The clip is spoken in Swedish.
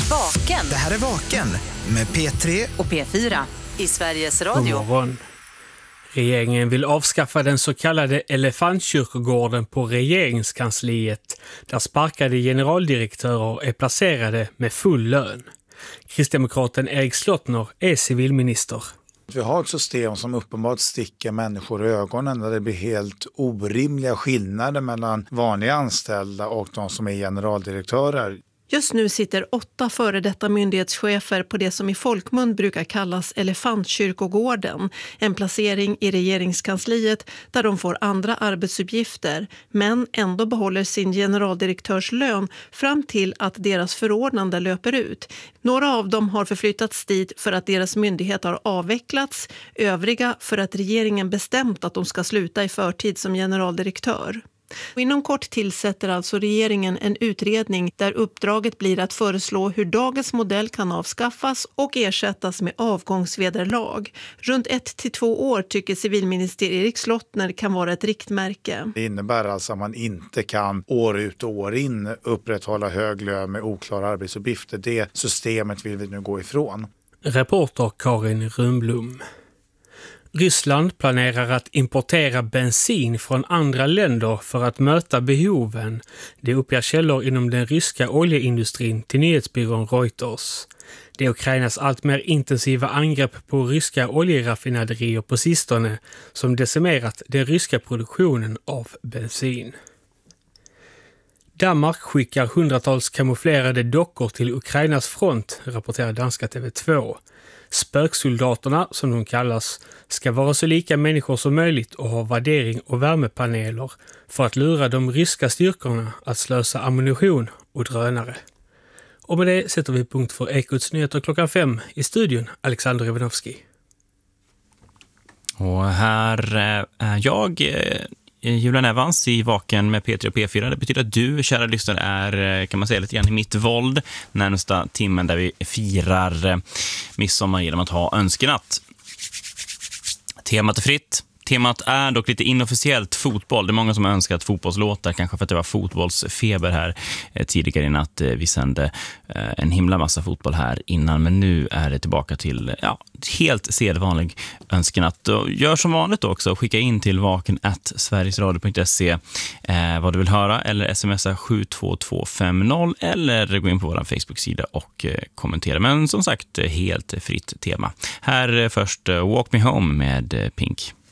Vaken. Det här är Vaken med P3 och P4 i Sveriges Radio. God morgon. Regeringen vill avskaffa den så kallade elefantkyrkogården på regeringskansliet där sparkade generaldirektörer är placerade med full lön. Kristdemokraten Erik Slottner är civilminister. Vi har ett system som uppenbart sticker människor i ögonen där det blir helt orimliga skillnader mellan vanliga anställda och de som är generaldirektörer. Just nu sitter 8 före detta myndighetschefer på det som i folkmun brukar kallas elefantkyrkogården, en placering i regeringskansliet där de får andra arbetsuppgifter men ändå behåller sin generaldirektörslön fram till att deras förordnande löper ut. Några av dem har förflyttats dit för att deras myndighet har avvecklats, övriga för att regeringen bestämt att de ska sluta i förtid som generaldirektör. Och inom kort tillsätter alltså regeringen en utredning där uppdraget blir att föreslå hur dagens modell kan avskaffas och ersättas med avgångsvederlag. Runt 1 till 2 år tycker civilminister Erik Slottner kan vara ett riktmärke. Det innebär alltså att man inte kan år ut och år in upprätthålla hög lön med oklara arbetsuppgifter. Det systemet vill vi nu gå ifrån. Reporter Karin Rundblom. Ryssland planerar att importera bensin från andra länder för att möta behoven. Det uppger källor inom den ryska oljeindustrin till nyhetsbyrån Reuters. Det är Ukrainas allt mer intensiva angrepp på ryska oljeraffinaderier på sistone som decimerat den ryska produktionen av bensin. Danmark skickar hundratals kamouflerade dockor till Ukrainas front, rapporterar danska TV2. Spöksoldaterna, som de kallas, ska vara så lika människor som möjligt och ha värdering och värmepaneler för att lura de ryska styrkorna att slösa ammunition och drönare. Och med det sätter vi punkt för Ekots nyheter klockan 5 i studion, Alexander Ivanovski. Och här är jag, Julian Evans i Vaken med P3 och P4. Det betyder att du, kära lyssnare, är, kan man säga, lite grann i mitt våld närmsta timmen där vi firar midsommar genom att ha önskenatt. Temat är fritt. Temat är dock lite inofficiellt fotboll. Det är många som har önskat fotbollslåtar, kanske för att det var fotbollsfeber här tidigare i natt. Vi sände en himla massa fotboll här innan, men nu är det tillbaka till helt sedvanlig önskenatt. Och gör som vanligt också, skicka in till vaken@sverigesradio.se vad du vill höra, eller smsa 72250 eller gå in på vår Facebook-sida och kommentera. Men som sagt, helt fritt tema. Här först Walk Me Home med Pink.